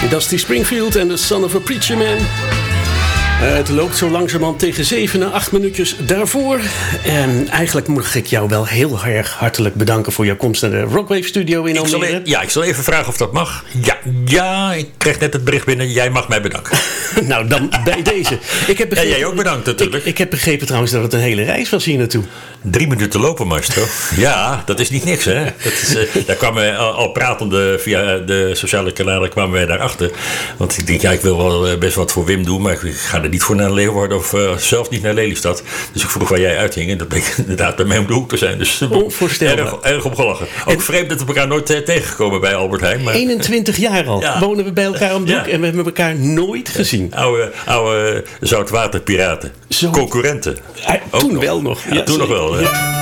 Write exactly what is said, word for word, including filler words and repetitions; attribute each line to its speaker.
Speaker 1: Dusty Springfield en The Son of a Preacher Man. Uh, het loopt zo langzamerhand tegen zeven na acht minuutjes daarvoor. En eigenlijk moet ik jou wel heel erg hartelijk bedanken voor jouw komst naar de Rockwave Studio in Almere.
Speaker 2: Ik zal, ja, ik zal even vragen of dat mag. Ja, ja, ik kreeg net het bericht binnen. Jij mag mij bedanken.
Speaker 1: Nou, dan bij deze. Ik heb begrepen,
Speaker 2: en jij ook bedankt natuurlijk.
Speaker 1: Ik, ik heb begrepen trouwens dat het een hele reis was hier naartoe.
Speaker 2: Drie minuten lopen, maestro. Ja, dat is niet niks, hè. Dat is, uh, daar kwamen we al, al pratende via de sociale kanalen kwamen wij daarachter. Want ik denk, ja, ik wil wel best wat voor Wim doen, maar ik ga er niet voor naar Leeuwarden of uh, zelfs niet naar Lelystad. Dus ik vroeg waar jij uitging en dat bleek inderdaad bij mij om de hoek te zijn. Dus
Speaker 1: onvoorstelbaar.
Speaker 2: Erg, erg op gelachen. Ook en, vreemd dat we elkaar nooit uh, tegengekomen bij Albert Heijn. Maar,
Speaker 1: eenentwintig jaar al ja. wonen we bij elkaar om de hoek ja. en we hebben elkaar nooit gezien.
Speaker 2: Ja, oude, oude zoutwaterpiraten. Zo. Concurrenten.
Speaker 1: Uh, toen nog. wel nog.
Speaker 2: Ja, ja, toen nog wel. Ja.